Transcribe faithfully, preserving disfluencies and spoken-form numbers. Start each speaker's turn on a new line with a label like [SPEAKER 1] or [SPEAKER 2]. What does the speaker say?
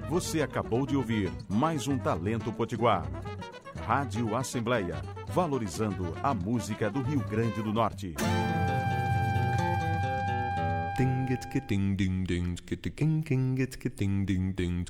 [SPEAKER 1] Você acabou de ouvir mais um Talento Potiguar. Rádio Assembleia, valorizando a música do Rio Grande do Norte. Ding it, ding ding ding, ding ding ding ding.